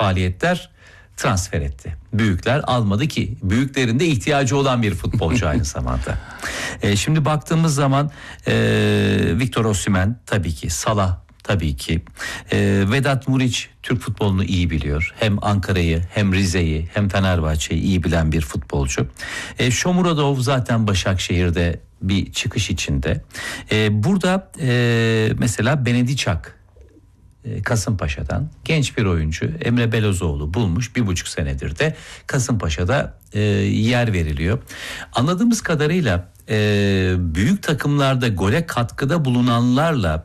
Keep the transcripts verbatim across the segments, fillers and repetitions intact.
faaliyetler transfer etti. Büyükler almadı ki büyüklerin de ihtiyacı olan bir futbolcu aynı zamanda. E, şimdi baktığımız zaman e, Victor Osimhen tabii ki, Salah tabii ki, e, Vedat Muriç Türk futbolunu iyi biliyor. Hem Ankara'yı hem Rize'yi hem Fenerbahçe'yi iyi bilen bir futbolcu. E, Shomurodov zaten Başakşehir'de bir çıkış içinde. E, burada e, mesela Benediçak Kasımpaşa'dan genç bir oyuncu Emre Belözoğlu bulmuş, bir buçuk senedir de Kasımpaşa'da e, yer veriliyor. Anladığımız kadarıyla e, büyük takımlarda gole katkıda bulunanlarla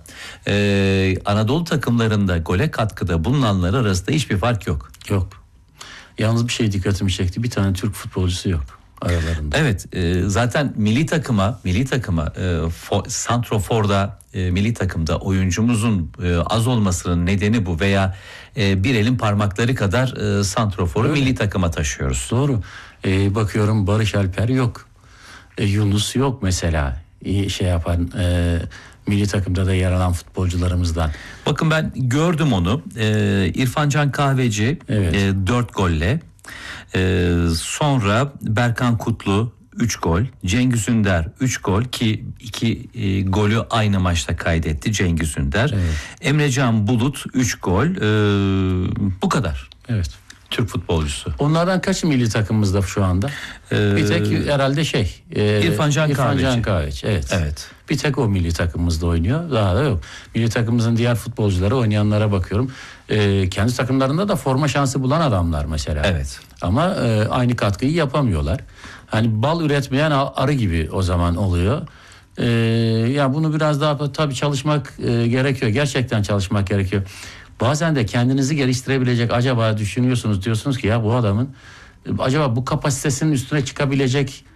e, Anadolu takımlarında gole katkıda bulunanlar arasında hiçbir fark yok. Yok. Yalnız bir şey dikkatimi çekti, bir tane Türk futbolcusu yok aralarında. Evet, e, zaten milli takıma, milli takıma e, for, santroforda, e, milli takımda oyuncumuzun e, az olmasının nedeni bu veya e, bir elin parmakları kadar e, santroforu öyle milli takıma taşıyoruz. Doğru. E, bakıyorum Barış Alper yok, e, Yunus yok mesela, e, şey yapan e, milli takımda da yer alan futbolcularımızdan. Bakın ben gördüm onu, e, İrfan Can Kahveci evet. e, dört golle. Ee, sonra Berkan Kutlu üç gol, Cengiz Ünder üç gol ki iki e, golü aynı maçta kaydetti Cengiz Ünder. Evet. Emrecan Bulut üç gol, ee, bu kadar. Evet. Türk futbolcusu. Onlardan kaçı milli takımımızda şu anda? Ee, bir tek herhalde şey. E, İrfan Can İrfan Kahveci. Can Kahveci. Evet. Evet. Bir tek o milli takımımızda oynuyor. Daha da yok. Milli takımımızın diğer futbolcuları, oynayanlara bakıyorum. E, kendi takımlarında da forma şansı bulan adamlar mesela. Evet. Ama e, aynı katkıyı yapamıyorlar. Hani bal üretmeyen arı gibi o zaman oluyor. E, ya bunu biraz daha tabii çalışmak e, gerekiyor. Gerçekten çalışmak gerekiyor. Bazen de kendinizi geliştirebilecek, acaba düşünüyorsunuz, diyorsunuz ki ya bu adamın acaba bu kapasitesinin üstüne çıkabilecek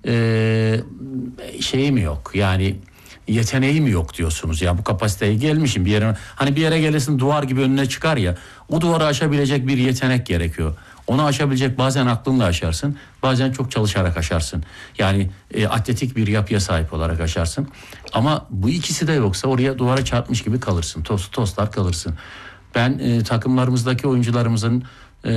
e, şeyi mi yok? Yani yeteneği mi yok diyorsunuz. Ya bu kapasiteye gelmişim bir yere, hani bir yere gelesin duvar gibi önüne çıkar ya, o duvarı aşabilecek bir yetenek gerekiyor. Onu aşabilecek, bazen aklınla aşarsın, bazen çok çalışarak aşarsın. Yani e, atletik bir yapıya sahip olarak aşarsın. Ama bu ikisi de yoksa oraya duvara çarpmış gibi kalırsın. Toz, tozlar kalırsın. Ben e, takımlarımızdaki oyuncularımızın e,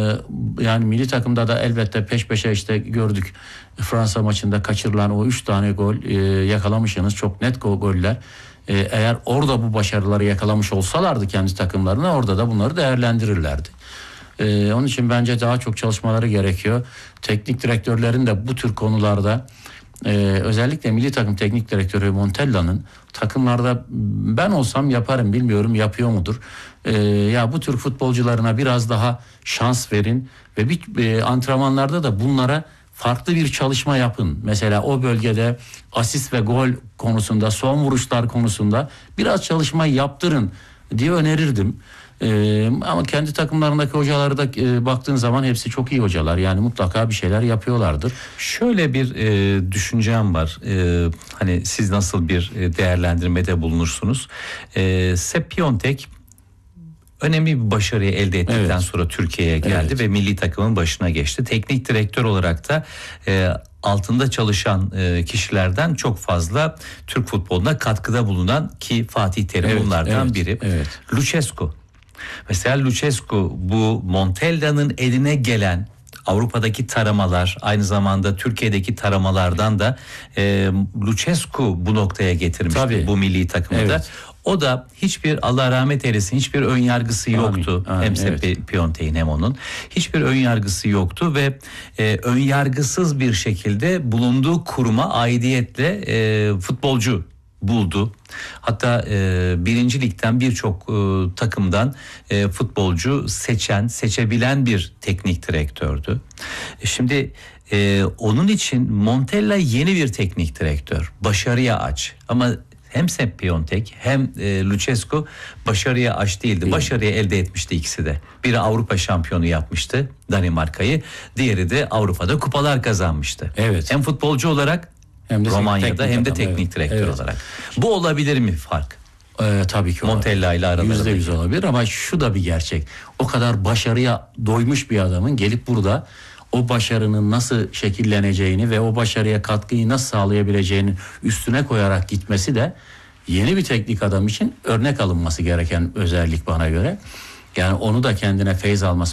yani milli takımda da elbette peş peşe işte gördük. Fransa maçında kaçırılan o üç tane gol e, yakalamışsınız. Çok net gol, goller. E, eğer orada bu başarıları yakalamış olsalardı kendi takımlarına, orada da bunları değerlendirirlerdi. Ee, onun için bence daha çok çalışmaları gerekiyor. Teknik direktörlerin de bu tür konularda e, özellikle milli takım teknik direktörü Montella'nın takımlarda, ben olsam yaparım, bilmiyorum yapıyor mudur? Ee, ya bu tür futbolcularına biraz daha şans verin ve bir e, antrenmanlarda da bunlara farklı bir çalışma yapın. Mesela o bölgede asist ve gol konusunda, son vuruşlar konusunda biraz çalışma yaptırın diye önerirdim. Ee, ama kendi takımlarındaki hocaları da e, baktığın zaman hepsi çok iyi hocalar. Yani mutlaka bir şeyler yapıyorlardır. Şöyle bir e, düşüncem var. E, hani siz nasıl bir e, değerlendirmede bulunursunuz? E, Sepp Piontek önemli bir başarıyı elde ettikten evet. sonra Türkiye'ye geldi evet. ve milli takımın başına geçti. Teknik direktör olarak da e, altında çalışan e, kişilerden çok fazla Türk futboluna katkıda bulunan, ki Fatih Terim evet, bunlardan evet, biri. Evet. Lucescu. Mesela Lucescu bu Montella'nın eline gelen Avrupa'daki taramalar, aynı zamanda Türkiye'deki taramalardan da e, Lucescu bu noktaya getirmişti. Tabii. Bu milli takımı evet. da. O da hiçbir, Allah rahmet eylesin, hiçbir ön yargısı yoktu. Amin, amin, hem Sepp evet. Piontek'in hem onun. Hiçbir ön yargısı yoktu ve e, ön yargısız bir şekilde bulunduğu kuruma aidiyetle e, futbolcu buldu. Hatta e, birinci ligden birçok e, takımdan e, futbolcu seçen, seçebilen bir teknik direktördü. E, şimdi e, onun için Montella yeni bir teknik direktör. Başarıya aç. Ama hem Sepp Piontek hem e, Lucescu başarıya aç değildi. Başarıyı elde etmişti ikisi de. Biri Avrupa şampiyonu yapmıştı, Danimarka'yı. Diğeri de Avrupa'da kupalar kazanmıştı. Evet. Hem futbolcu olarak hem de Romanya'da hem de adam, teknik evet. direktör evet. olarak. Bu olabilir mi fark? Ee, tabii ki Montella ile aralarında. yüzde yüz olabilir ama şu da bir gerçek. O kadar başarıya doymuş bir adamın gelip burada o başarının nasıl şekilleneceğini ve o başarıya katkıyı nasıl sağlayabileceğini üstüne koyarak gitmesi de yeni bir teknik adam için örnek alınması gereken özellik bana göre. Yani onu da kendine feyz alması